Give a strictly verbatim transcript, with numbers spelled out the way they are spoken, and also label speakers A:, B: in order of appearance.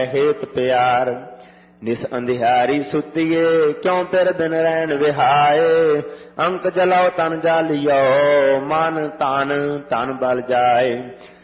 A: ਹੇਤ ਪਿਆਰ। ਨਿਸ ਅੰਧਿਆਰੀ ਸੁਤੀਏ ਕਿਉਂ ਫਿਰ ਬਿਨ ਰਹਿਣ ਵਿਹਾਏ। ਅੰਕ ਜਲਾਓ ਤਨ ਜਾਲਿਓ ਮਨ ਤਨ ਧਨ ਬਲ ਜਾਏ।